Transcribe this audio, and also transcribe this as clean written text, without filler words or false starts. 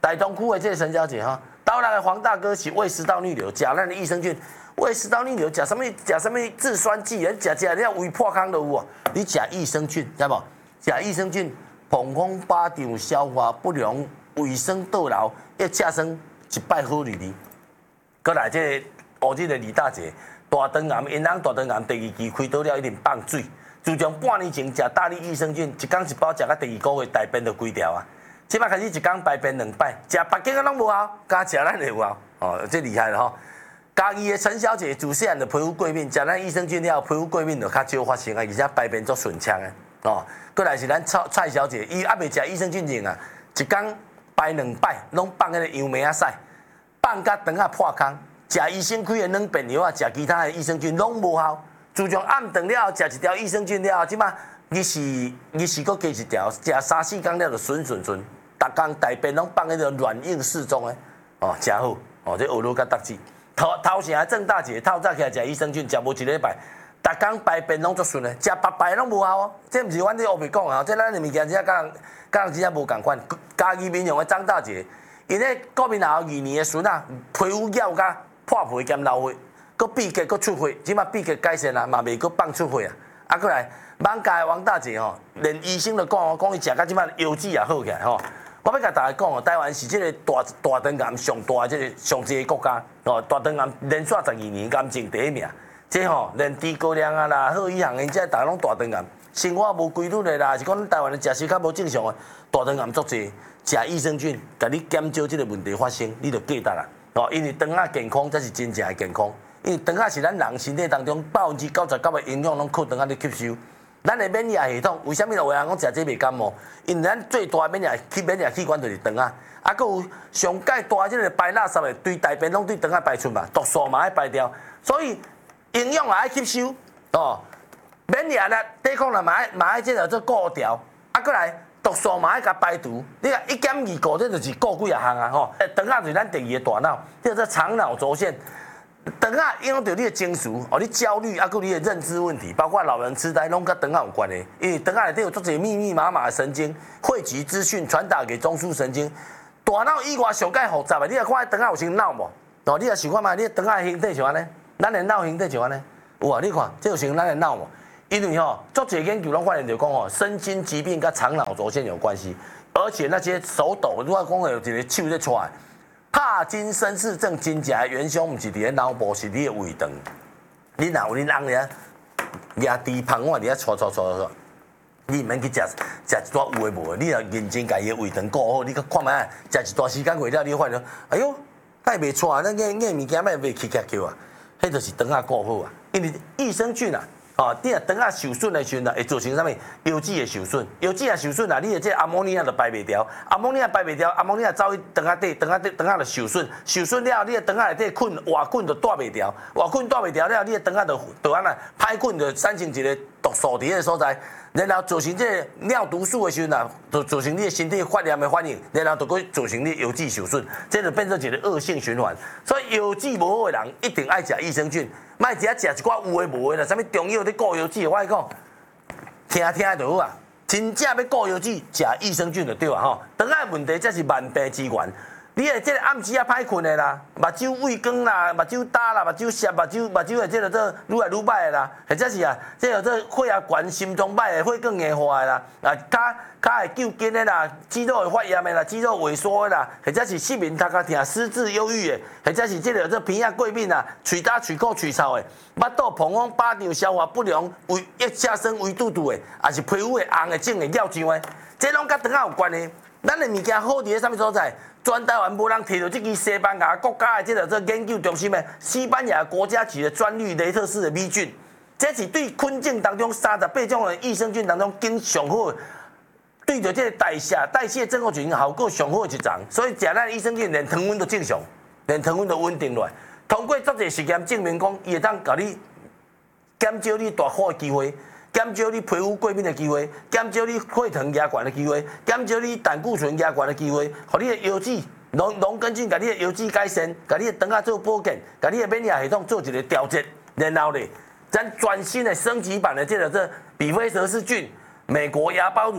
台东区的这个陈小姐哈，岛内的黄大哥是胃食道逆流，食咱的益生菌，胃食道逆流食什么制酸剂，食你胃破空都有哦。你食益生菌，知无？食益生菌，膀胱巴掌消化不良，胃酸倒流，要食生一摆好日子。过来这乌日的李大姐，大肠癌，因翁大肠癌第2期开刀了，一定放水。自从半年前食大力益生菌，一天一包，食到第2个月大便就规条啊。即摆开始一天排便2摆，食别间个拢无效，加食咱就有效。哦，这厉害了吼！嘉义的陈小姐自细汉就皮肤过敏，食咱益生菌了，皮肤过敏就较少发生啊，而且排便足顺畅的。哦，过来是咱蔡小姐，伊还未食益生菌前啊，一天排2摆，拢放迄个杨梅啊屎，放甲肠啊破空，食医生开的软便药啊，食其他的益生菌拢无效。自从暗顿了后，食1条益生菌了后，即摆日时搁加1条，食3、4天了就顺，逐工大便拢放迄个软硬适中的，哦，真好，哦，这学路甲得志。头前郑大姐透早起来食益生菌，食无1礼拜，逐工排便拢足顺的，食白白拢无效哦。这毋是阮咧后面讲啊，这咱的物件真正甲人真正无共款。嘉义民雄的张大姐，因咧国民后2年的孙啊，皮肤咬甲破皮兼老血。搁闭结搁出血，即马闭结改善啦，嘛袂搁放出血啊。啊，过来，艋舺的王大姐吼，连医生都讲伊食到即马腰子也好起来吼。我要甲大家讲哦，台湾是即个大肠癌上大即个上济个国家哦，大肠癌连续12年癌症第1名。即吼连低高粱啊啦、贺一航因这大家拢大肠癌，生活无规律的啦，是讲咱台湾的食食较无正常的，大肠癌足济，食益生菌，甲你减少即个问题发生，你就记得啦。哦，因为肠仔健康才是真正的健康。因为肠仔是咱人身体当中99%的营养拢靠肠仔咧吸收。咱的免疫系统为什么有人讲食这袂感冒？因为咱最大的免疫器官就是肠仔，啊，搁有上介大即个排垃圾的，对大便拢对肠仔排出嘛，毒素嘛爱排掉，所以营养也爱吸收哦。免疫力抵抗力嘛爱即个做顾调，啊，搁来毒素嘛爱甲排除。你看1.2个，这就是顾几啊项啊吼。肠仔就是咱第2个大脑，叫做肠脑轴线。肠仔影响到你的情绪，哦，你焦虑，啊，佮你的认知问题，包括老人痴呆，拢甲肠仔有关系。因为肠仔内底有足侪密麻的神经，汇集资讯传达给中枢神经。大脑以外上介复杂的，你若看肠仔有像脑无？哦，你若想看嘛，你肠仔的形体像安尼，咱的脑形体像安尼，有啊？你看，这就像咱的脑无？因为吼，足侪研究拢发现着讲吼，身心疾病甲肠脑轴线有关系，而且那些手抖，如果讲有一个手在出来。帕金森氏症真正的元凶，毋是伫咧脑部，是你的胃肠。你若有恁翁咧，压低胖碗伫咧搓，你毋免去食一撮有诶无诶，你若认真家己的胃肠顾好，你去看卖，食一段时间过了，你发现，哎哟，太袂错啊！咱物件卖袂起叫啊，迄就是肠仔顾好啊，因为益生菌啊。哦，你若肠仔受损的时阵啊，会造成啥物？腰子会受损，腰子也受损啊，你的这阿莫尼亚就排袂掉，阿莫尼亚排袂掉，阿莫尼亚走去肠仔底，肠仔就受损，受损了，你的肠仔内底活菌就带袂掉，活菌带袂掉了，你的肠仔就安那歹菌就产生一个毒素伫个所在，然后造成这尿毒素的时阵啊，就造成你的身体发炎的反应，然后就会造成你腰子受损，这就变成一个恶性循环。所以腰子无好的人一定爱食益生菌。莫只食一寡有诶无诶啦，啥物中药咧顾腰子，我跟你讲，听就好啊。真正要顾腰子，食益生菌就对啊吼。肠仔问题才是万病之源。你诶，即个暗时啊歹困诶啦，目睭畏光啦，目睭焦啦，目睭涩，目睭诶，即个做愈来愈歹诶啦，或者是啊，即个做血压悬、心脏歹诶，血管硬化诶啦，啊，脚会抽筋诶啦，肌肉会发炎诶啦，肌肉萎缩诶啦，或者是失眠、头壳痛、失智、忧郁诶，或者是即个做鼻仔过敏啊，喙焦、喙苦、喙臭诶，腹肚、膀胱、巴掌消化不良、胃液下生、胃肚肚诶，也是皮肤会红诶、肿诶、尿尿诶，这拢甲肠仔有关系。咱诶物件好伫咧啥物所在？全台湾无人摕到这支西班牙国家的这个研究中心的西班牙国家级的专利雷特氏的 V 菌，这是对菌种当中38种的益生菌当中经上好的，对着这个代谢症候群效果上好的一种，所以食咱益生菌连糖分都正常，连糖分都稳定落来。通过足侪实验证明讲，伊会当甲你减少你大火的机会。减少你皮肤过敏的机会，减少你血糖压悬的机会，减少你胆固醇压悬的机会，互你的腰子拢根据甲你的腰子改善，甲你的肠仔做保健，甲你的免疫系统做一个调节，然后咧，咱全新的升级版的这个比菲蛇氏菌、美国芽孢